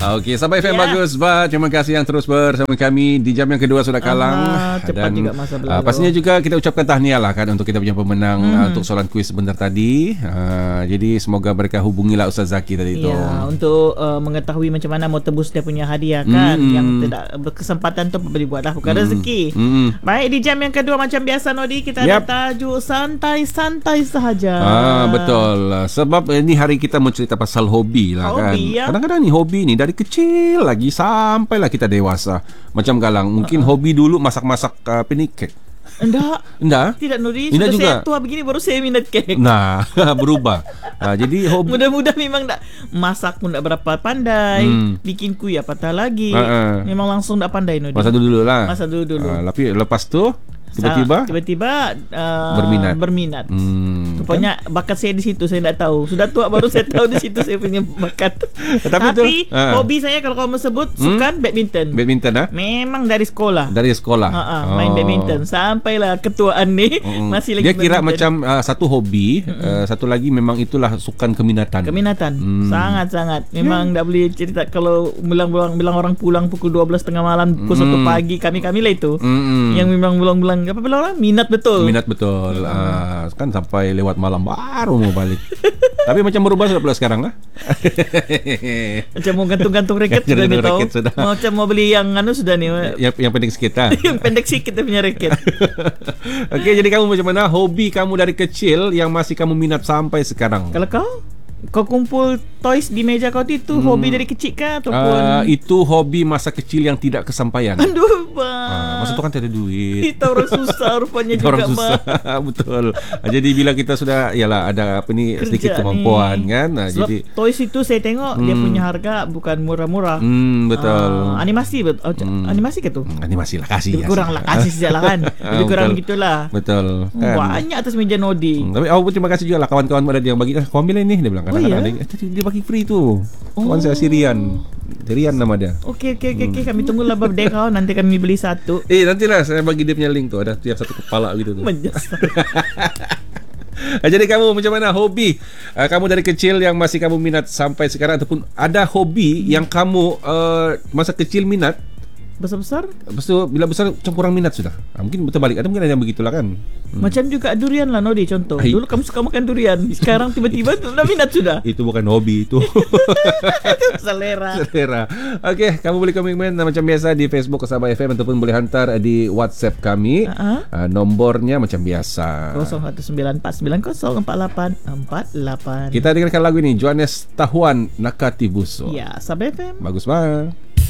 Okey, sampai FM bagus, Bah. Terima kasih yang terus bersama kami di jam yang kedua sudah kalang. Cepat juga masa berlalu. Pastinya juga kita ucapkan tahniah lah kan untuk kita punya pemenang untuk soalan kuis sebentar tadi. Jadi semoga mereka hubungilah Ustaz Zaki tadi tu. Ya, untuk mengetahui macam mana mau tebus dia punya hadiah kan. Yang tidak berkesempatan tu boleh buatlah, bukan rezeki. Baik, di jam yang kedua macam biasa Nodi, kita ada tajuk santai-santai sahaja. Betul. Sebab ini hari kita mau cerita pasal hobi lah kan. Ya? Kadang-kadang ni hobi ni dari kecil lagi sampailah kita dewasa. Macam Galang, mungkin hobi dulu masak-masak kek. Enggak. Tidak Nuri. Sudah juga. Saya tua begini baru saya minat kek. Nah, berubah. Jadi hobi. Mudah-mudahan memang tak masak pun tak berapa pandai. Bikin kuih patah lagi. Memang langsung tak pandai Nuri. Masa dulu lah. Tapi lepas tu tiba-tiba berminat. Rupanya bakat saya di situ, saya tak tahu. Sudah tua baru saya tahu di situ saya punya bakat. Tapi hobi saya kalau kamu sebut sukan badminton. Memang dari sekolah. Main badminton sampailah ketuaan ni masih lagi. Dia kira macam satu hobi, satu lagi memang itulah sukan keminatan. Sangat-sangat. Memang tak boleh cerita kalau bilang orang pulang pukul 12.30 malam, pukul 1 pagi, kami lah itu. Yang memang bilang apa bilang orang minat betul. Kan sampai lewat malam baru mau balik. Tapi macam berubah sudah pula sekarang lah. Macam mau gantung-gantung raket sudah ni tahu. Macam mau beli yang sudah ni. Yang pendek sikit lah. Yang pendek sikit dia punya raket. Okey, jadi kamu macam mana hobi kamu dari kecil yang masih kamu minat sampai sekarang? Kalau kau kumpul toys di meja kau itu hobi dari kecil kah ataupun itu hobi masa kecil yang tidak kesampaian. Aduh bang, masa tu kan tiada duit. Kita orang susah rupanya juga orang susah. Betul. Jadi bila kita sudah ada sedikit kemampuan ni, kan. Jadi toys itu saya tengok dia punya harga bukan murah-murah. Betul. Animasi animasi ke tu? Animasi lah, kasih. Kurang lah, kasih sajalah kan. Lebih kurang gitulah. Betul. Banyak atas meja Nodi. Tapi aku terima kasih juga lah kawan-kawan ada yang bagi kau ambil ini, dia bilang kadang-kadang dia bagi free tu. Kawan saya Rian nama dia. Okey, kami tunggulah birthday kau, nanti kami beli satu. Nantilah saya bagi dia punya link tu, ada tu yang satu kepala gitu tu. Jadi kamu macam mana hobi kamu dari kecil yang masih kamu minat sampai sekarang, ataupun ada hobi yang kamu masa kecil minat besar-besar? Lepas tu bila besar macam kurang minat sudah. Mungkin terbalik. Ada mungkin ada yang begitulah kan. Macam juga durian lah Nodi contoh. Dulu kamu suka makan durian, sekarang tiba-tiba sudah minat sudah. Itu bukan hobi itu. Itu selera. Okey, kamu boleh komen macam biasa di Facebook Sabah FM ataupun boleh hantar di WhatsApp kami. Nombornya macam biasa 0194904848. Kita dengarkan lagu ini, Johannes Tahuan Nakati Buso. Ya, Sabah FM. Bagus banget.